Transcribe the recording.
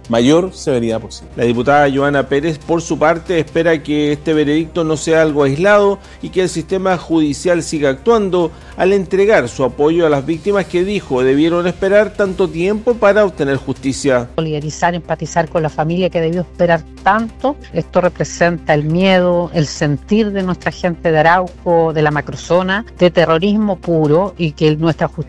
mayor severidad posible. La diputada Joana Pérez, por su parte, espera que este veredicto no sea algo aislado y que el sistema judicial siga actuando al entregar su apoyo a las víctimas que dijo debieron esperar tanto tiempo para obtener justicia. Solidarizar, empatizar con la familia que debió esperar tanto. Esto representa el miedo, el sentir de nuestra gente de Arauco, de la macrozona, de terrorismo puro, y que nuestra justicia